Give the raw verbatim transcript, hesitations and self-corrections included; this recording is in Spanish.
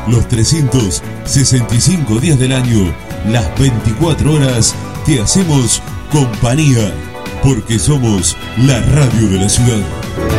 Los trescientos sesenta y cinco días del año, las veinticuatro horas, te hacemos compañía, porque somos la radio de la ciudad.